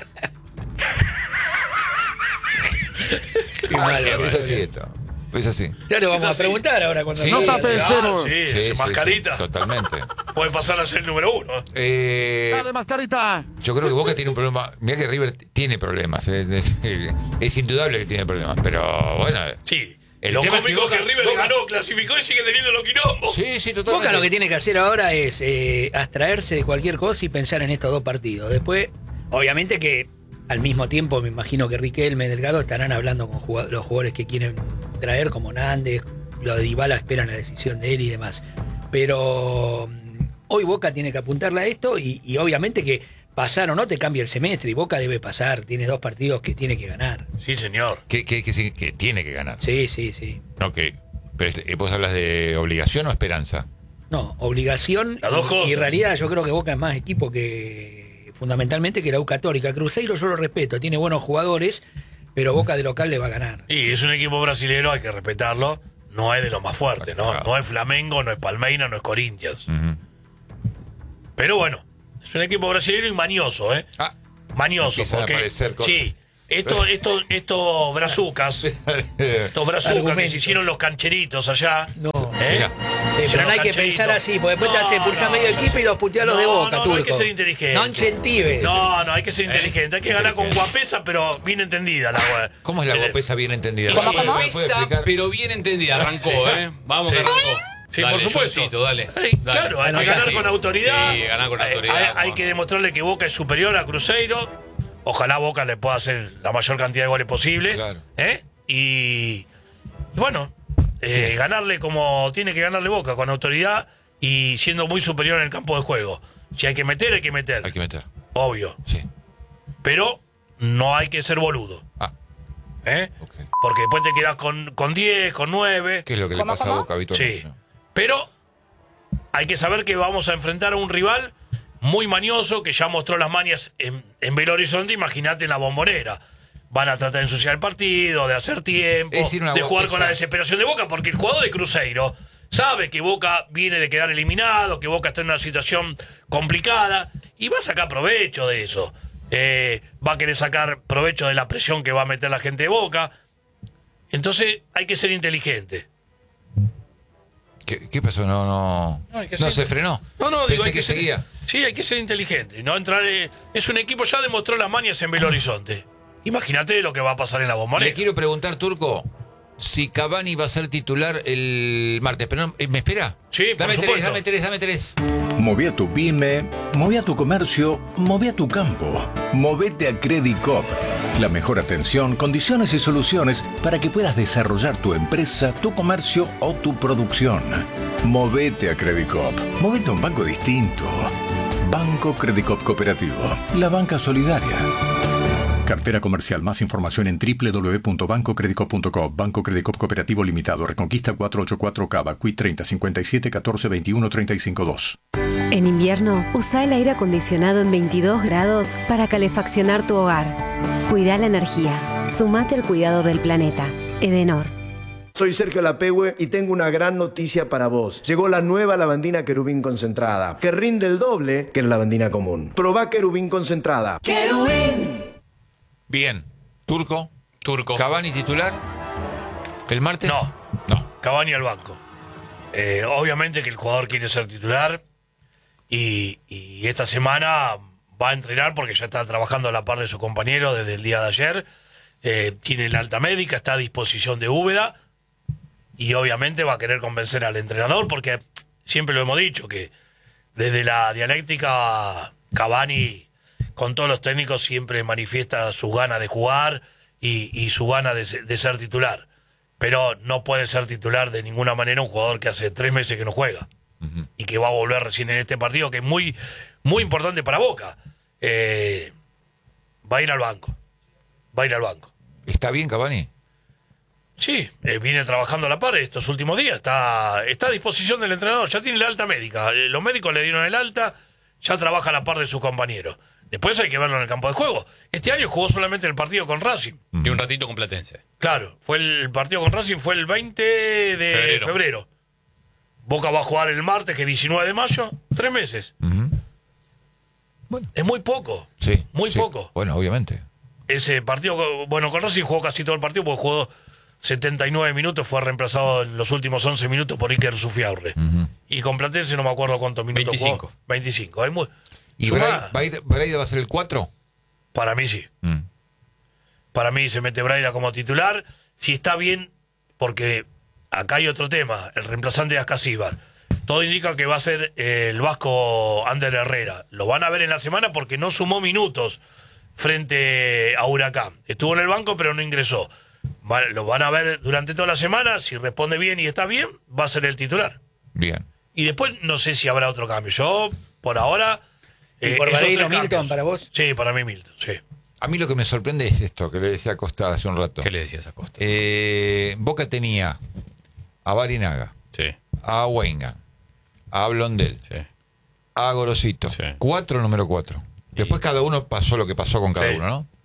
Qué malo, es así esto. Es así. Ya lo vamos a preguntar ahora cuando no pensemos. Sí, mascarita. Sí, totalmente. Puede pasar a ser el número 1. Dale, mascarita. Yo creo que Boca tiene un problema. Mirá que River tiene problemas. Es indudable que tiene problemas. Pero bueno. Sí. Lo cómico es que River ganó, clasificó y sigue teniendo los quilombos. Sí, totalmente. Boca lo que tiene que hacer ahora es abstraerse de cualquier cosa y pensar en estos dos partidos. Después, obviamente que al mismo tiempo me imagino que Riquelme y Delgado estarán hablando con los jugadores que quieren traer, como Nández, lo de Dybala esperan la decisión de él y demás. Pero hoy Boca tiene que apuntarle a esto y obviamente que pasar o no te cambia el semestre y Boca debe pasar, tiene 2 partidos que tiene que ganar. Sí, señor. Que tiene que ganar. Sí. No, pero ¿vos hablas de obligación o esperanza? No, obligación y realidad. Yo creo que Boca es más equipo que fundamentalmente que la U Católica. Cruzeiro yo lo respeto, tiene buenos jugadores, Pero Boca de local le va a ganar. Y es un equipo brasilero, hay que respetarlo. No es de los más fuertes, ¿no? No es Flamengo, no es Palmeiras, no es Corinthians. Pero bueno, es un equipo brasileño y mañoso, ¿eh? Mañoso, porque sí, estos brazucas, que se hicieron los cancheritos allá. No, pero no hay que pensar así, porque después te expulsa medio equipo y los puteas los de Boca, Turco. No hay que ser inteligente. No incentives. No, hay que ser inteligente. Hay que ganar con guapesa, pero bien entendida la ¿Cómo es la guapesa bien entendida? Guapesa, pero bien entendida. Arrancó, ¿Vamos que arrancó. Sí, dale, por supuesto. Dale. Claro, hay que ganar con autoridad. Sí, ganar con autoridad. Hay que demostrarle que Boca es superior a Cruzeiro. Ojalá Boca le pueda hacer la mayor cantidad de goles posible. Claro. Y bueno, ganarle como tiene que ganarle Boca, con autoridad y siendo muy superior en el campo de juego. Si hay que meter, hay que meter. Hay que meter. Obvio. Sí. Pero no hay que ser boludo. Okay. Porque después te quedas con 10, con 9. ¿Qué es lo que le pasa a Boca habitualmente? Sí. Pero hay que saber que vamos a enfrentar a un rival muy mañoso, que ya mostró las mañas en Belo Horizonte. Imagínate en la Bombonera. Van a tratar de ensuciar el partido, de hacer tiempo, de jugar con la desesperación de Boca, porque el jugador de Cruzeiro sabe que Boca viene de quedar eliminado, que Boca está en una situación complicada, y va a sacar provecho de eso. Va a querer sacar provecho de la presión que va a meter la gente de Boca. Entonces hay que ser inteligente. ¿Qué pasó? No se frenó. Pensé que seguía. Sí, hay que ser inteligente. No entrar. Es un equipo, ya demostró las mañas en Belo Horizonte. Imagínate lo que va a pasar en la Bombonera. Le quiero preguntar, Turco, si Cavani va a ser titular el martes. Pero ¿me espera? Sí, dame tres. Moví a tu pyme, moví a tu comercio, moví a tu campo. Movete a Credicop. La mejor atención, condiciones y soluciones para que puedas desarrollar tu empresa, tu comercio o tu producción. Movete a Credicop. Movete a un banco distinto. Banco Credicop Cooperativo. La banca solidaria. Cartera comercial. Más información en www.bancocredicop.com. Banco Credicop Cooperativo Limitado. Reconquista 484 Cava. Cui 30 57 14 21 35 2. En invierno, usa el aire acondicionado en 22 grados para calefaccionar tu hogar. Cuida la energía. Sumate al cuidado del planeta. Edenor. Soy Sergio Lapehue y tengo una gran noticia para vos. Llegó la nueva lavandina Querubín concentrada, que rinde el doble que la lavandina común. Probá Querubín concentrada. ¡Querubín! Bien. ¿Turco? ¿Cavani titular? ¿El martes? No. Cavani al banco. Obviamente que el jugador quiere ser titular y esta semana va a entrenar porque ya está trabajando a la par de su compañero desde el día de ayer. Tiene la alta médica, está a disposición de Úbeda y obviamente va a querer convencer al entrenador porque siempre lo hemos dicho que desde la dialéctica Cavani con todos los técnicos siempre manifiesta su gana de jugar y su gana de ser titular. Pero no puede ser titular de ninguna manera un jugador que hace 3 meses que no juega y que va a volver recién en este partido, que es muy, muy importante para Boca. Va a ir al banco. ¿Está bien Cavani? Sí, viene trabajando a la par estos últimos días. Está a disposición del entrenador. Ya tiene la alta médica. Los médicos le dieron el alta. Ya trabaja a la par de sus compañeros. Después hay que verlo en el campo de juego. Este año jugó solamente el partido con Racing. Y un ratito con Platense. Claro, el partido con Racing fue el 20 de febrero. Boca va a jugar el martes, que es 19 de mayo, 3 meses. Bueno. Es muy poco. Sí. Muy poco. Bueno, obviamente. Ese partido, con Racing jugó casi todo el partido porque jugó 79 minutos, fue reemplazado en los últimos 11 minutos por Iker Sufiaurre. Y con Platense no me acuerdo cuántos minutos 25. jugó. 25. Hay muy... ¿Y Braida va a ser el 4? Para mí sí. Para mí se mete Braida como titular. Si está bien, porque acá hay otro tema, el reemplazante de Ascasíbar. Todo indica que va a ser el vasco Ander Herrera. Lo van a ver en la semana porque no sumó minutos frente a Huracán. Estuvo en el banco pero no ingresó. Lo van a ver durante toda la semana. Si responde bien y está bien, va a ser el titular. Bien. Y después no sé si habrá otro cambio. Yo, por ahora... ¿Y por Vareiro Milton para vos? Sí, para mí Milton, sí. A mí lo que me sorprende es esto, que le decía a Costa hace un rato. ¿Qué le decías a Costa? Boca tenía a Barinaga, a Weingart, a Blondel, a Gorosito. 4, número 4. Después cada uno pasó lo que pasó con cada uno, ¿no?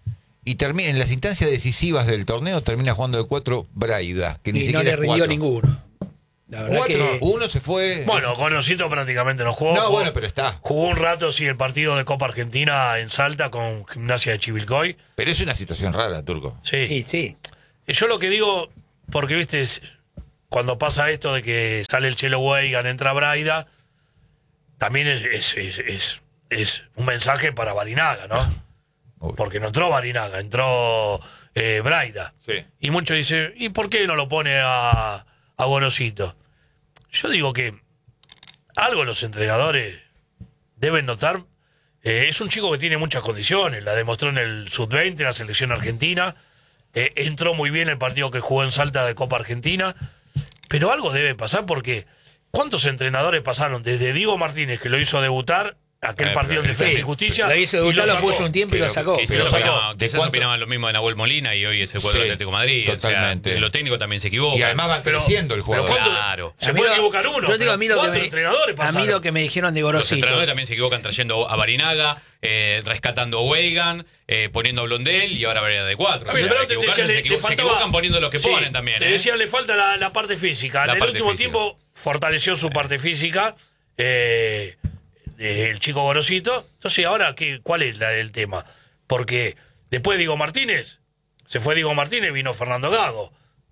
Y en las instancias decisivas del torneo termina jugando de 4 Braida, que ni siquiera no le rindió 4. ninguno. La verdad 4, que... uno se fue. Bueno, Gorosito prácticamente no jugó. No, bueno, pero está. Jugó un rato, sí, el partido de Copa Argentina en Salta con Gimnasia de Chivilcoy. Pero es una situación rara, Turco. Sí. Sí. Yo lo que digo, porque viste, cuando pasa esto de que sale el Chelo Weigan, entra Braida, también es un mensaje para Barinaga, ¿no? Porque no entró Barinaga, entró Braida. Sí. Y muchos dicen, ¿y por qué no lo pone a Gorosito? Yo digo que algo los entrenadores deben notar. Es un chico que tiene muchas condiciones, la demostró en el Sub-20, la selección argentina, entró muy bien el partido que jugó en Salta de Copa Argentina, pero algo debe pasar porque ¿cuántos entrenadores pasaron desde Diego Martínez, que lo hizo debutar, aquel partido en Defensa y Justicia? Lo hizo debutar, lo puso un tiempo y lo sacó. Quizás opinaban lo mismo de Nahuel Molina y hoy es el cuadro del Atlético de Madrid. Totalmente. O sea, lo técnico también se equivoca. Y además va creciendo el jugador. Claro. Se puede equivocar uno. Yo digo, a mí lo que me dijeron de Gorosito. Los entrenadores también se equivocan trayendo a Barinaga, rescatando a Weigan, poniendo a Blondel y ahora Varela de 4. Se equivocan poniendo los que ponen también. Te decía, le falta la parte física. En el último tiempo fortaleció su parte física. El chico Gorosito. Entonces, ahora, ¿cuál es el tema? Porque después de Diego Martínez, se fue Diego Martínez, vino Fernando Gago.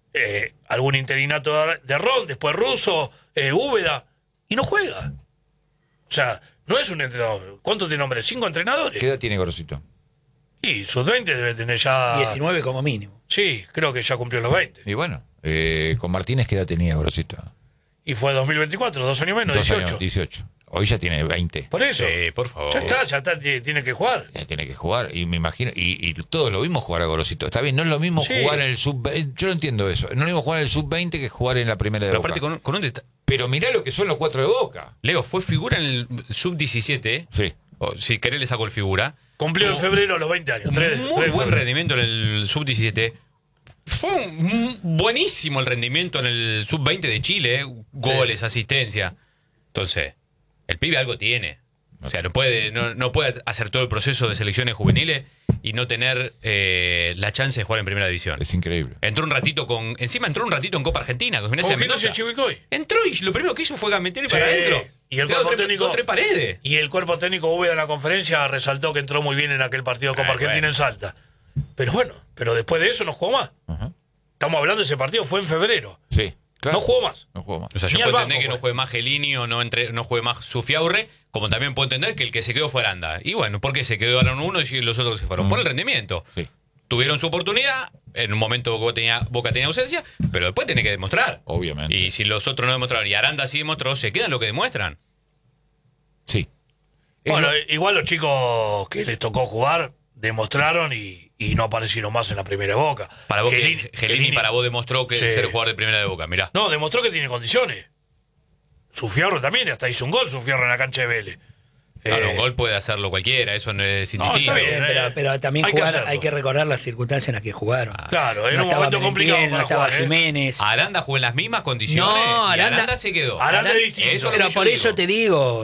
Algún interinato de Ron, después Russo, Úbeda, y no juega. O sea, no es un entrenador. ¿Cuántos tiene nombre? 5 entrenadores. ¿Qué edad tiene Gorosito? Y sus 20 debe tener ya... 19 como mínimo. Sí, creo que ya cumplió los 20. Y bueno, con Martínez, ¿qué edad tenía Gorosito? Y fue 2024, 2 años menos, 18. Hoy ya tiene 20. Por eso. Sí, por favor. Ya está, tiene que jugar. Ya tiene que jugar. Y me imagino, y todos lo vimos jugar a Gorosito. Está bien, no es lo mismo jugar en el sub-20. Yo no entiendo eso. No es lo mismo jugar en el sub-20 que jugar en la primera de Pero Boca. aparte con un detalle. Pero mirá lo que son los 4 de Boca. Leo, fue figura en el sub-17. Sí. Si querés le saco el figura. Cumplió en febrero los 20 años. Muy buen rendimiento en el sub-17. Fue buenísimo el rendimiento en el sub-20 de Chile. Goles, asistencia. Entonces, el pibe algo tiene. O sea, no puede hacer todo el proceso de selecciones juveniles y no tener la chance de jugar en primera división. Es increíble. Entró un ratito en Copa Argentina con Gimnasia de Mendoza. Entró y lo primero que hizo fue meterle para adentro. Y el cuerpo técnico, tres paredes. Y el cuerpo técnico Úbeda en la conferencia resaltó que entró muy bien en aquel partido de Copa Argentina en Salta. Pero después de eso no jugó más. Estamos hablando de ese partido, fue en febrero. Sí. Claro. No jugó más. O sea, yo puedo entender que no juegue más Gelini o no juegue más Sufiaurre, como también puedo entender que el que se quedó fue Aranda. Y bueno, ¿por qué se quedaron uno y los otros se fueron? Por el rendimiento. Sí. Tuvieron su oportunidad, en un momento Boca tenía ausencia, pero después tiene que demostrar. Obviamente. Y si los otros no demostraron y Aranda sí demostró, se quedan lo que demuestran. Sí. Bueno, igual los chicos que les tocó jugar demostraron y no aparecieron más en la primera de Boca. Para vos, Gelini para vos demostró que ser jugador de primera de Boca, mirá. No, demostró que tiene condiciones. Sufiarro también, hasta hizo un gol Sufiarro en la cancha de Vélez. Claro, un gol puede hacerlo cualquiera, eso no es indistinto. Pero también hay que recordar las circunstancias en las que jugaron. Claro, era un momento complicado. No estaba Jiménez. Aranda jugó en las mismas condiciones. No, Aranda se quedó. Aranda es distinto. Pero por eso te digo,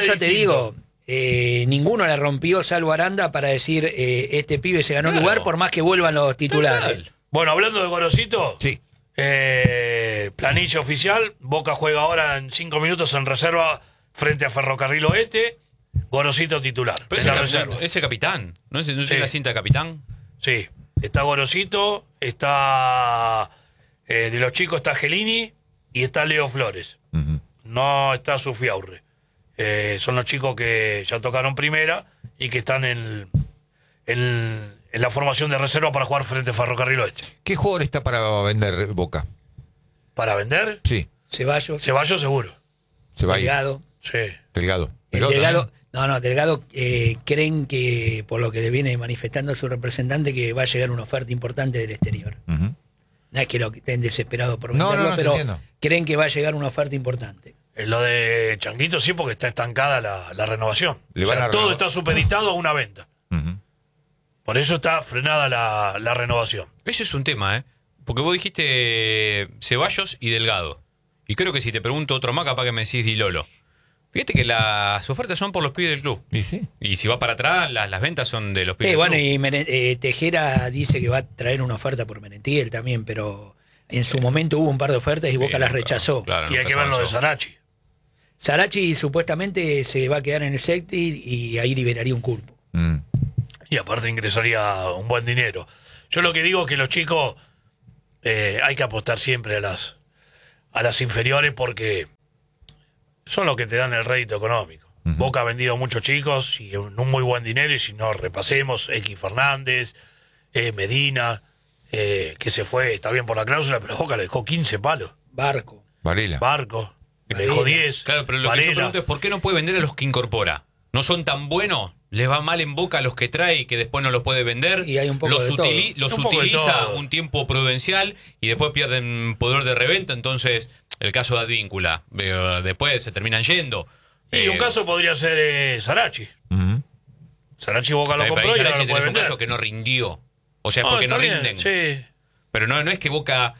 ninguno le rompió salvo Aranda para decir este pibe se ganó lugar por más que vuelvan los titulares. Bueno, hablando de Gorosito, sí. Planilla oficial, Boca juega ahora en 5 minutos en reserva frente a Ferrocarril Oeste. Gorosito titular. Pero ese capitán, ¿no es la cinta de capitán? Sí, está Gorosito, está de los chicos está Gelini y está Leo Flores. No está Sufiaurre. Son los chicos que ya tocaron primera y que están en la formación de reserva para jugar frente a Ferrocarril Oeste. ¿Qué jugador está para vender Boca? ¿Para vender? Sí. Ceballos seguro. Delgado. Sí. Delgado. Delgado creen que, por lo que le viene manifestando su representante, que va a llegar una oferta importante del exterior. No es que estén desesperados por venderlo, pero creen que va a llegar una oferta importante. Lo de Changuito sí, porque está estancada la renovación. Todo está supeditado a una venta. Por eso está frenada la renovación. Ese es un tema, porque vos dijiste Ceballos y Delgado. Y creo que si te pregunto otro más, capaz que me decís Di Lolo. Fíjate que las ofertas son por los pibes del club. ¿Y sí? Y si va para atrás, las ventas son de los pibes del bueno, club. y Tejera dice que va a traer una oferta por Merentiel también, pero en su momento hubo un par de ofertas y Boca las rechazó. Claro, y hay que ver lo de Sarachi. Sarachi supuestamente se va a quedar en el Celtic y ahí liberaría un cupo. Y aparte ingresaría un buen dinero. Yo lo que digo es que los chicos hay que apostar siempre a las inferiores porque son los que te dan el rédito económico. Boca ha vendido muchos chicos y un muy buen dinero, y si no repasemos, X Fernández, Medina, que se fue, está bien por la cláusula, pero Boca le dejó 15 palos. Barco, le dejó 10. Claro, pero lo que yo pregunto es ¿por qué no puede vender a los que incorpora? ¿No son tan buenos? ¿Les va mal en Boca a los que trae y que después no los puede vender? Y hay un poco los de todo. los utiliza un tiempo prudencial y después pierden poder de reventa. Entonces, el caso de Advíncula, después se terminan yendo. Y un caso podría ser Sarachi. Sarachi Boca lo compró y ahora lo puede vender. Un caso que no rindió. O sea, porque no rinden. Sí. Pero no es que Boca...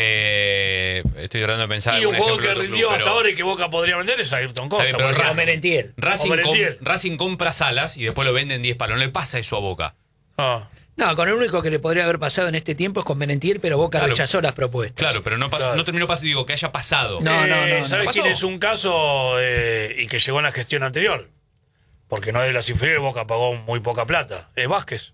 estoy tratando de pensar. Y un juego que rindió hasta ahora y que Boca podría vender es Ayrton Costa. Pero Merentiel. Racing compra Salas y después lo venden 10 palos. No le pasa eso a Boca. No, con el único que le podría haber pasado en este tiempo es con Merentiel, pero Boca rechazó las propuestas. Claro, pero no pasó, no terminó pasando, digo, que haya pasado. No. ¿Sabes quién es un caso y que llegó en la gestión anterior? Porque no es de las inferiores, Boca pagó muy poca plata. Es Vázquez.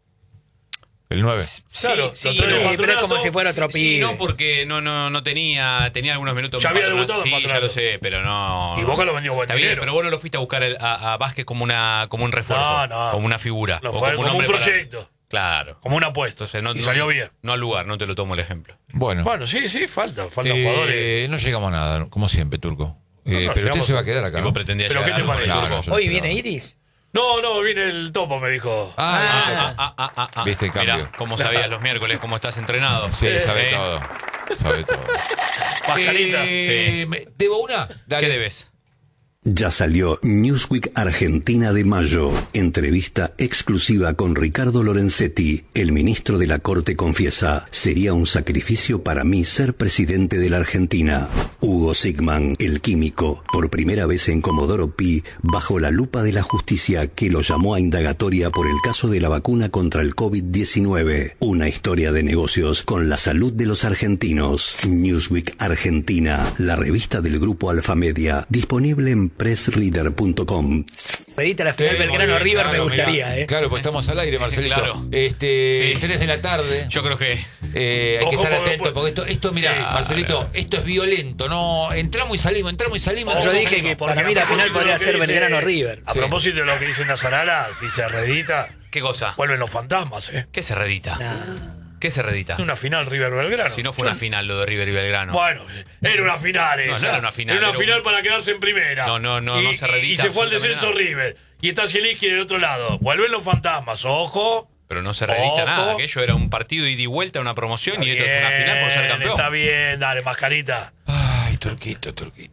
El 9. Claro, pero es como si fuera otro pibe. Sí, no, porque no tenía algunos minutos. Ya había debutado Sí, ya lo sé, pero no. Y Boca lo vendió buen Está dinero. bien, pero vos no lo fuiste a buscar a Vázquez como un refuerzo. No. Como una figura. No, fue como un proyecto. Claro. Como una apuesta. Entonces, y salió bien. No al lugar, no te lo tomo el ejemplo. Bueno, sí, faltan jugadores. No llegamos a nada, como siempre, Turco. Pero usted se va a quedar acá. Y vos pretendías ¿Pero llegar qué te parece? Turco. ¿Hoy viene Iris? No, viene el Topo, me dijo. Viste el cambio. Mirá, como sabías los miércoles, cómo estás entrenado. Sí, sabe todo. Sabe todo. Pascalita. ¿Debo una? Dale. ¿Qué debes? Ya salió Newsweek Argentina de mayo. Entrevista exclusiva con Ricardo Lorenzetti. El ministro de la Corte confiesa: sería un sacrificio para mí ser presidente de la Argentina. Hugo Sigman, el químico, por primera vez en Comodoro Pi, bajo la lupa de la justicia, que lo llamó a indagatoria por el caso de la vacuna contra el COVID-19. Una historia de negocios con la salud de los argentinos. Newsweek Argentina, la revista del grupo Alfamedia, disponible en pressreader.com. Pedita la final Belgrano River, me gustaría. Claro, pues estamos al aire, Marcelito. Claro. 3 de la tarde. Yo creo que hay que estar atento, porque esto mira, Marcelito, esto es violento, no entramos y salimos. Yo dije que para mí la final podría ser Belgrano River. A propósito de lo que dice Nazarala, si se reedita, ¿qué cosa? Vuelven los fantasmas, ¿Qué se reedita? ¿Qué se reedita? Una final River-Belgrano. Si no fue una final lo de River y Belgrano. Bueno, era una final esa. No era una final. Era una final para quedarse en primera. No se reedita. Y se fue al descenso River. Y está Zielinski del otro lado. Vuelven los fantasmas, ojo. Pero no se reedita nada. Aquello era un partido ida y vuelta, una promoción, y esto es una final por ser campeón. Está bien, dale, Mascarita. Ay, Turquito.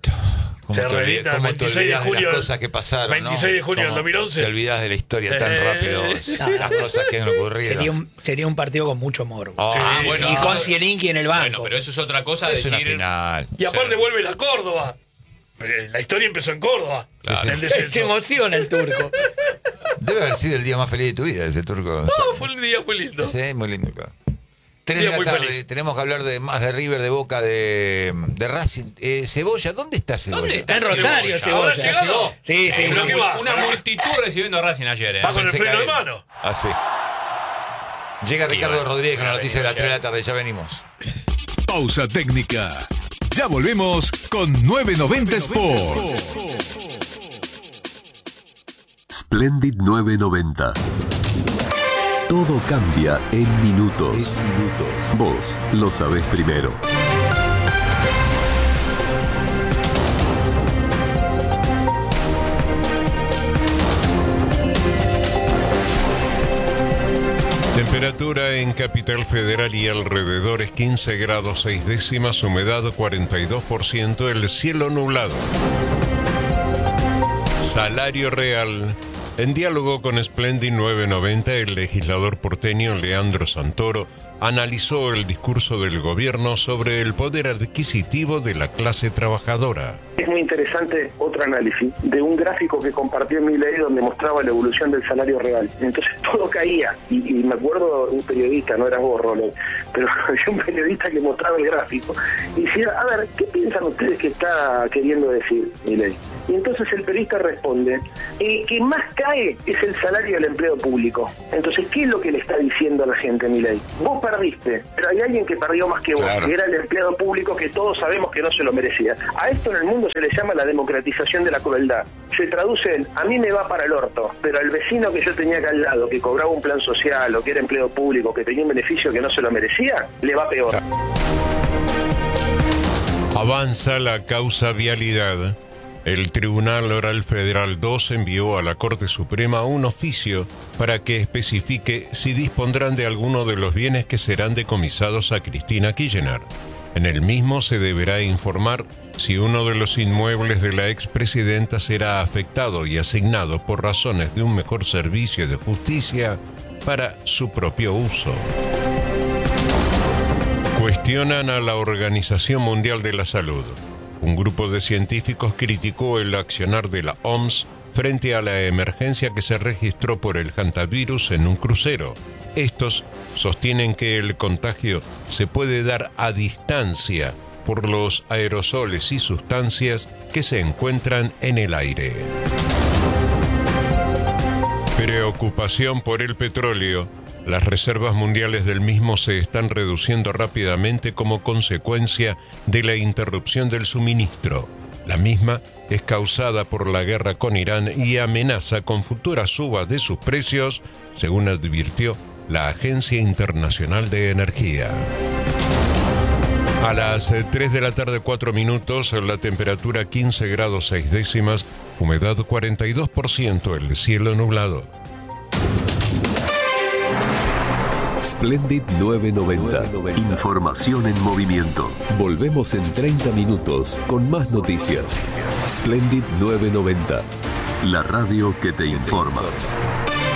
Se reedita el 26 de junio. Las cosas que pasaron, 26 de junio del 2011. Te olvidás de la historia tan rápido. Las cosas que han ocurrido. Sería un partido con mucho morbo. Bueno, y con Zielinski en el banco. Bueno, pero eso es otra cosa. Es una final. Y aparte vuelve la Córdoba. La historia empezó en Córdoba. Claro. El descenso. Qué emoción el Turco. Debe haber sido el día más feliz de tu vida, ese Turco. No, fue un día muy lindo. Sí, muy lindo, claro. 3 de la tarde, feliz. Tenemos que hablar más de River, de Boca, de Racing. Cebolla, ¿dónde está Cebolla? ¿Dónde está en Rosario, Cebolla? ¿Llegó? Sí. Una multitud recibiendo a Racing ayer. Va con el freno de mano. Así. Llega Ricardo Rodríguez con la noticia de las 3 de la tarde. Ya venimos. Pausa técnica. Ya volvemos con 990 Sport. Splendid 990. Todo cambia en minutos. Vos lo sabés primero. Temperatura en Capital Federal y alrededores 15 grados 6 décimas, humedad 42%, el cielo nublado. Salario real. En diálogo con Splendid 990, el legislador porteño Leandro Santoro analizó el discurso del gobierno sobre el poder adquisitivo de la clase trabajadora. Es muy interesante otro análisis de un gráfico que compartió Milei donde mostraba la evolución del salario real. Entonces todo caía. Y me acuerdo de un periodista, no era vos, Rolón, pero había un periodista que mostraba el gráfico y decía, a ver, ¿qué piensan ustedes que está queriendo decir Milei? Y entonces el periodista responde, el que más cae es el salario del empleo público. Entonces, ¿qué es lo que le está diciendo a la gente Milei? Vos perdiste, pero hay alguien que perdió más que vos, claro, que era el empleado público que todos sabemos que no se lo merecía. A esto en el mundo se le llama la democratización de la crueldad. Se traduce en, a mí me va para el orto, pero al vecino que yo tenía acá al lado, que cobraba un plan social o que era empleado público, que tenía un beneficio que no se lo merecía, le va peor. Avanza la causa vialidad. El Tribunal Oral Federal 2 envió a la Corte Suprema un oficio para que especifique si dispondrán de alguno de los bienes que serán decomisados a Cristina Kirchner. En el mismo se deberá informar si uno de los inmuebles de la expresidenta será afectado y asignado por razones de un mejor servicio de justicia para su propio uso. Cuestionan a la Organización Mundial de la Salud. Un grupo de científicos criticó el accionar de la OMS frente a la emergencia que se registró por el hantavirus en un crucero. Estos sostienen que el contagio se puede dar a distancia por los aerosoles y sustancias que se encuentran en el aire. Preocupación por el petróleo. Las reservas mundiales del mismo se están reduciendo rápidamente como consecuencia de la interrupción del suministro. La misma es causada por la guerra con Irán y amenaza con futuras subas de sus precios, según advirtió la Agencia Internacional de Energía. A las 3 de la tarde, 4 minutos, la temperatura 15 grados 6 décimas, humedad 42%, el cielo nublado. Splendid 990. Información en movimiento. Volvemos en 30 minutos con más noticias. Splendid 990. La radio que te informa.